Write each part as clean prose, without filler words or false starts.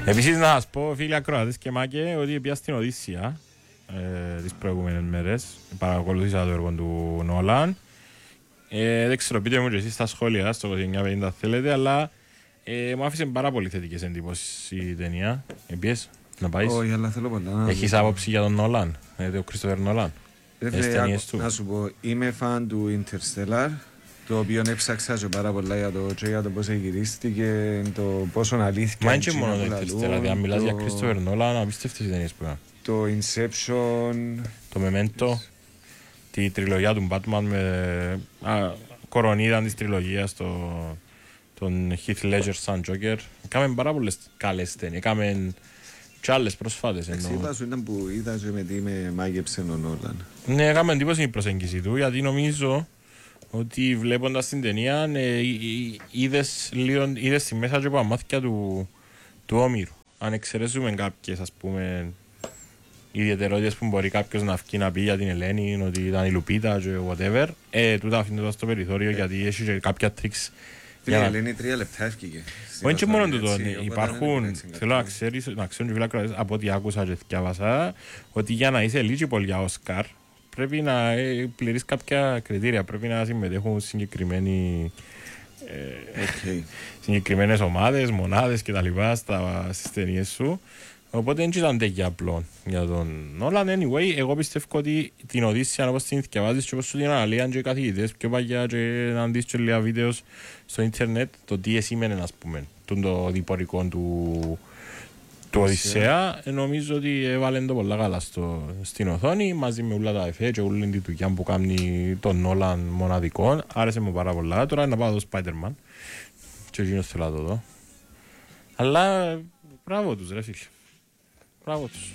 Επίσης να σας πω φίλοι ακροατές και Μάκε ότι πια στην Οδύσσια τις προηγούμενες μέρες παρακολουθήσα το έργο του Νόλαν. Δεν ξέρω, πείτε μου και εσείς στα σχόλια στο 2950 θέλετε, αλλά μου άφησε πάρα πολύ θετικές εντυπώσεις η ταινία. Επίσης, να πάεις. Όχι, αλλά θέλω πάντα. Έχεις άποψη για τον Νόλαν, τον Κρίστοφερ Νόλαν? Να σου πω, είμαι φαν του Interstellar, το οποίο έψαξα και πάρα πολλά για το πώς γυρίστηκε, το πόσο αλήθεια. Μα είναι και μόνο το Interstellar, δηλαδή αν μιλάς για Κρίστοφερ Νόλαν, απίστευτες οι ταινίες που είναι. Το Inception, το Memento, τη τριλογία του Batman με κορονίδα της τριλογίας, τον Heath Ledger σαν Joker. Κάμε πάρα πολλές καλές ταινίες, κάμε και άλλες προσφάτες. Είπα σου ήταν που είδα και με τι με μάγεψε ο Νόλαν. Ναι, έκαμε εντύπωση η προσέγγιση του, γιατί νομίζω ότι βλέποντας την ταινία είδες τη μέσα και από μάθηκια του Όμηρου. Αν εξαιρέσουμε κάποιες, ας πούμε, ιδιαιτερότητες που μπορεί κάποιος να βγει να πει για την Ελένη, ότι ήταν η Λουπίτα και whatever, τούτα αφήνοντα στο περιθώριο γιατί έχει και κάποια τρίξ. Η Ελένη 3 λεπτά έφυγε. Όχι και μόνο τούτο, υπάρχουν, θέλω να ξέρουν και φυλάκρες από ό,τι άκουσα και διάβασα, ότι για να είσαι eligible για Όσκαρ πρέπει να πληρείς κάποια κριτήρια, πρέπει να συμμετέχουν συγκεκριμένες ομάδες, μονάδες κτλ. Στις ταινίες σου. Οπότε δεν ήταν τέτοια απλό για τον Νόλαν. Anyway, εγώ πιστεύω ότι την Οδύσσια όπως την διαβάζεις και όπως σου την αναλύαν και οι καθηγητές πιο παγιά και να δεις και λίγα βίντεο στο ίντερνετ το τι εσήμενε, ας πούμε, το διπορικό του Οδυσσέα, νομίζω ότι έβαλε το πολλά καλά στην οθόνη μαζί με όλα τα εφέ και όλη τη δουλειά που κάνει τον Νόλαν μοναδικό. Άρεσε μου πάρα πολλά. Τώρα να πάω στο Spider-Man και εκείνος θέλω να το δω. Αλλά μπράβο τους ρε φίλε. Μπράβο τους.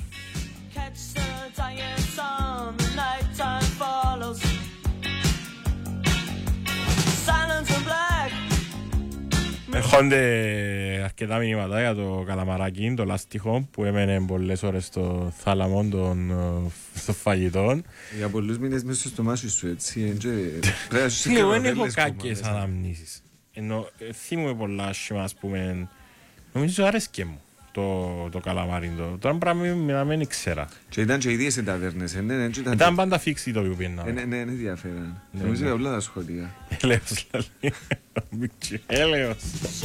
Έρχονται αρκετά μηνύματα για το καλαμαράκι, το λάστιχο που έμενε πολλές ώρες στο θάλαμο των φαγητών. Για πολλούς μήνες μέσα στο μάσι σου, έτσι. Εγώ δεν έχω κακές αναμνήσεις. Ενώ θυμούμαι πολλά άσχημα, ας πούμε, νομίζω άρεσκε μου το καλαμάρι. Τώρα πράγμα να μην ήξερα. Και ήταν και οι ίδιες οι ταβέρνες. Ήταν πάντα φίξι το οποίο πήγαιναμε. Ναι, ενδιαφέρον. Νομίζω για όλα τα σχολεία. Έλεος.